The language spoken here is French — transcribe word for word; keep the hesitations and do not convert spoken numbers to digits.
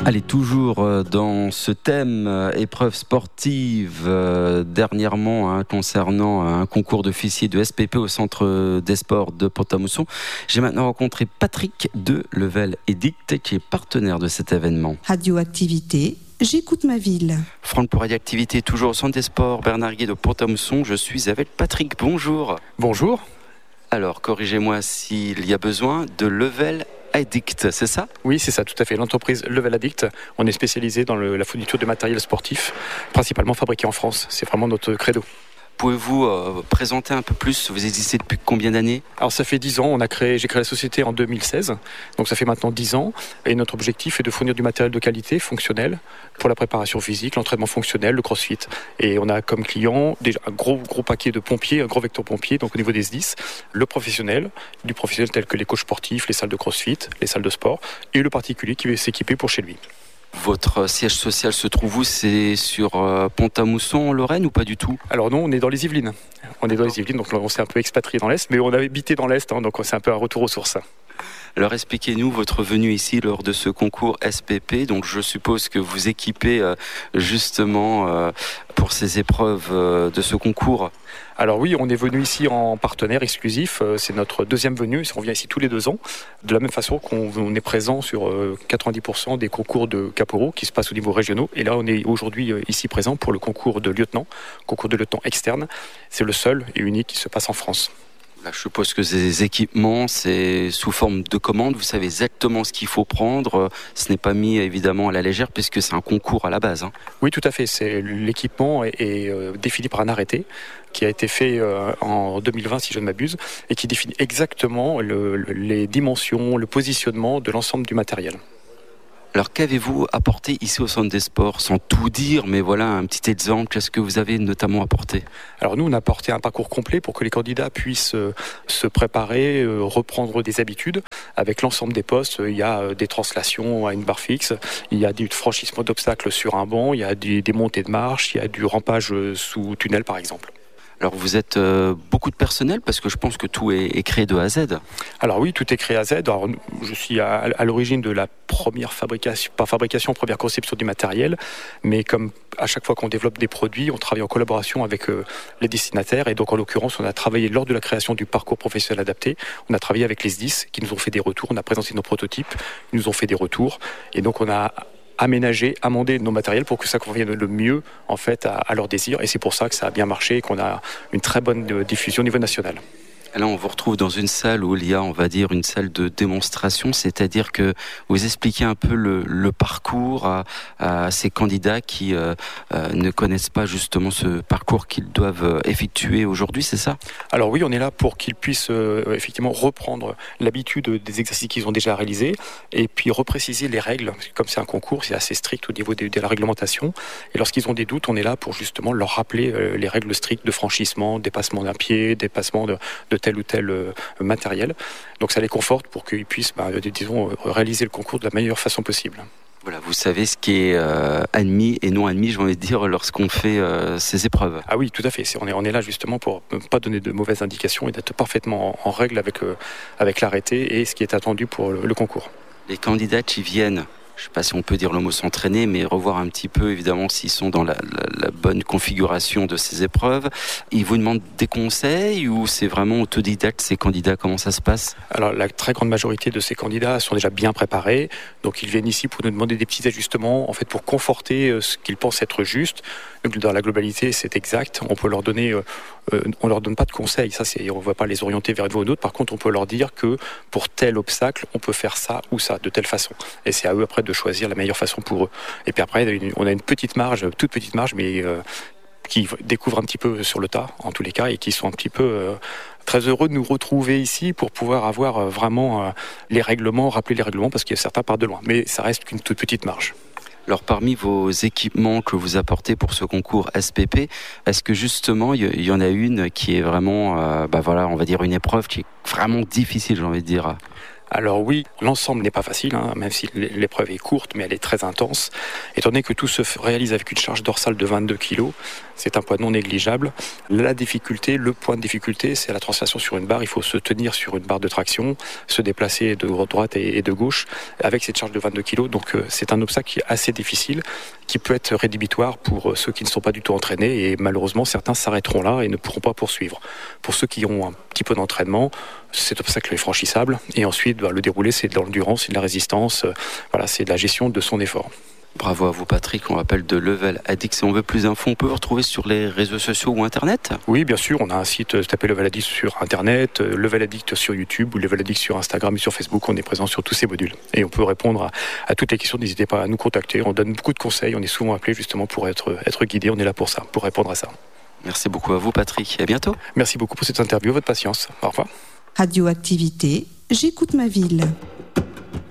Allez, toujours dans ce thème épreuve sportive, euh, dernièrement hein, concernant un concours d'officier de S P P au Centre des Sports de Pont-à-Mousson, j'ai maintenant rencontré Patrick de Level Edict qui est partenaire de cet événement. Radioactivité, j'écoute ma ville. Franck pour Radioactivité, toujours au Centre des Sports Bernard Gué de Pont-à-Mousson, je suis avec Patrick, bonjour. Bonjour. Alors, corrigez-moi s'il y a besoin, de Level Addict, c'est ça ? Oui, c'est ça, tout à fait. L'entreprise Level Addict, on est spécialisé dans le, la fourniture de matériel sportif, principalement fabriqué en France. C'est vraiment notre credo. Pouvez-vous euh, présenter un peu plus ? Vous existez depuis combien d'années ? Alors ça fait dix ans, on a créé, j'ai créé la société en deux mille seize, donc ça fait maintenant dix ans, et notre objectif est de fournir du matériel de qualité, fonctionnel, pour la préparation physique, l'entraînement fonctionnel, le crossfit. Et on a comme client déjà un gros, gros paquet de pompiers, un gros vecteur pompier, donc au niveau des S D I S, le professionnel, du professionnel tel que les coachs sportifs, les salles de crossfit, les salles de sport, et le particulier qui veut s'équiper pour chez lui. Votre siège social se trouve où ? C'est sur euh, Pont-à-Mousson en Lorraine ou pas du tout ? Alors non, on est dans les Yvelines. On est dans les Yvelines, donc on s'est un peu expatrié dans l'Est, mais on avait habité dans l'Est, hein, donc c'est un peu un retour aux sources. Alors expliquez-nous votre venue ici lors de ce concours S P P. Donc je suppose que vous équipez euh, justement euh, pour ces épreuves euh, de ce concours. Alors oui, on est venu ici en partenaire exclusif, c'est notre deuxième venue, on vient ici tous les deux ans, de la même façon qu'on est présent sur quatre-vingt-dix pour cent des concours de caporaux qui se passent au niveau régionaux, et là on est aujourd'hui ici présent pour le concours de lieutenant, concours de lieutenant externe, c'est le seul et unique qui se passe en France. Là, je suppose que ces équipements, c'est sous forme de commande, vous savez exactement ce qu'il faut prendre, ce n'est pas mis évidemment à la légère puisque c'est un concours à la base. Hein. Oui, tout à fait, c'est, l'équipement est, est euh, défini par un arrêté qui a été fait euh, en deux mille vingt si je ne m'abuse et qui définit exactement le, le, les dimensions, le positionnement de l'ensemble du matériel. Alors qu'avez-vous apporté ici au Centre des Sports, sans tout dire, mais voilà un petit exemple, qu'est-ce que vous avez notamment apporté ? Alors nous, on a apporté un parcours complet pour que les candidats puissent euh, se préparer, euh, reprendre des habitudes. Avec l'ensemble des postes, il y a euh, des translations à une barre fixe, il y a du franchissement d'obstacles sur un banc, il y a des, des montées de marche, il y a du rampage sous tunnel par exemple. Alors vous êtes euh, beaucoup de personnel parce que je pense que tout est, est créé de A à Z. Alors oui, tout est créé à Z. Alors, je suis à, à l'origine de la première fabrication, pas fabrication, première conception du matériel, mais comme à chaque fois qu'on développe des produits, on travaille en collaboration avec euh, les destinataires, et donc en l'occurrence, on a travaillé lors de la création du parcours professionnel adapté, on a travaillé avec les S D I S qui nous ont fait des retours, on a présenté nos prototypes, ils nous ont fait des retours, et donc on a aménager, amender nos matériels pour que ça convienne le mieux en fait à, à leurs désirs, et c'est pour ça que ça a bien marché et qu'on a une très bonne diffusion au niveau national. Là, on vous retrouve dans une salle où il y a, on va dire, une salle de démonstration, c'est-à-dire que vous expliquez un peu le, le parcours à, à ces candidats qui euh, euh, ne connaissent pas justement ce parcours qu'ils doivent effectuer aujourd'hui, c'est ça ? Alors oui, on est là pour qu'ils puissent euh, effectivement reprendre l'habitude des exercices qu'ils ont déjà réalisés et puis repréciser les règles. Comme c'est un concours, c'est assez strict au niveau de, de la réglementation. Et lorsqu'ils ont des doutes, on est là pour justement leur rappeler euh, les règles strictes de franchissement, dépassement d'un pied, dépassement de, de tel ou tel euh, matériel. Donc ça les conforte pour qu'ils puissent, bah, disons, réaliser le concours de la meilleure façon possible. Voilà, vous savez ce qui est euh, admis et non admis, j'ai envie de dire, lorsqu'on fait euh, ces épreuves. Ah oui, tout à fait. C'est, on, est, on est là justement pour ne pas donner de mauvaises indications et d'être parfaitement en, en règle avec, euh, avec l'arrêté et ce qui est attendu pour le, le concours. Les candidats qui viennent, je ne sais pas si on peut dire le mot s'entraîner, mais revoir un petit peu évidemment s'ils sont dans la, la, la bonne configuration de ces épreuves. Ils vous demandent des conseils ou c'est vraiment autodidacte ces candidats ? Comment ça se passe ? Alors la très grande majorité de ces candidats sont déjà bien préparés, donc ils viennent ici pour nous demander des petits ajustements, en fait pour conforter ce qu'ils pensent être juste. Donc dans la globalité c'est exact, on peut leur donner, euh, on leur donne pas de conseils, ça c'est, on ne va pas les orienter vers une voie ou une autre. Par contre on peut leur dire que pour tel obstacle on peut faire ça ou ça de telle façon, et c'est à eux après de choisir la meilleure façon pour eux. Et puis après, on a une petite marge, toute petite marge, mais euh, qui découvrent un petit peu sur le tas, en tous les cas, et qui sont un petit peu euh, très heureux de nous retrouver ici pour pouvoir avoir euh, vraiment euh, les règlements, rappeler les règlements, parce qu'il y a certains partent de loin. Mais ça reste qu'une toute petite marge. Alors parmi vos équipements que vous apportez pour ce concours S P P, est-ce que justement il y en a une qui est vraiment, euh, bah voilà, on va dire une épreuve qui est vraiment difficile, j'ai envie de dire ? Alors oui, l'ensemble n'est pas facile, hein, même si l'épreuve est courte, mais elle est très intense. Étant donné que tout se réalise avec une charge dorsale de vingt-deux kilos, c'est un poids non négligeable. La difficulté, le point de difficulté, c'est la translation sur une barre. Il faut se tenir sur une barre de traction, se déplacer de droite et de gauche avec cette charge de vingt-deux kilos. Donc c'est un obstacle qui est assez difficile, qui peut être rédhibitoire pour ceux qui ne sont pas du tout entraînés. Et malheureusement, certains s'arrêteront là et ne pourront pas poursuivre. Pour ceux qui ont un petit peu d'entraînement, cet obstacle est franchissable. Et ensuite, bah, le déroulé, c'est de l'endurance, c'est de la résistance. Euh, voilà, c'est de la gestion de son effort. Bravo à vous Patrick, on rappelle de Level Addict. Si on veut plus d'infos, on peut vous retrouver sur les réseaux sociaux ou internet ? Oui, bien sûr, on a un site, tapez Level Addict sur internet, Level Addict sur YouTube ou Level Addict sur Instagram et sur Facebook. On est présent sur tous ces modules et on peut répondre à, à toutes les questions. N'hésitez pas à nous contacter, on donne beaucoup de conseils, on est souvent appelé justement pour être, être guidé, on est là pour ça, pour répondre à ça. Merci beaucoup à vous Patrick et à bientôt. Merci beaucoup pour cette interview, votre patience. Au revoir. Radioactivité, j'écoute ma ville.